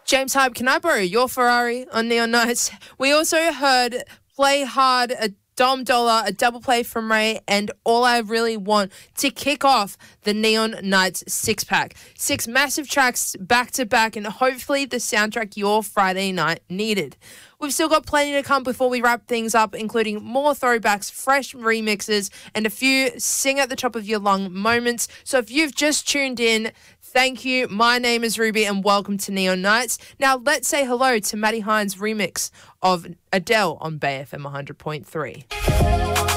James Hype, can I borrow your Ferrari on Neon Nights? We also heard Play Hard, a Dom Dollar, a double play from Ray, and All I Really Want to kick off the Neon Nights six-pack. 6 massive tracks back-to-back, and hopefully the soundtrack your Friday night needed. We've still got plenty to come before we wrap things up, including more throwbacks, fresh remixes, and a few sing at the top of your lung moments. So if you've just tuned in, thank you. My name is Ruby, and welcome to Neon Nights. Now let's say hello to Maddie Hines' remix of Adele on Bay FM 100.3.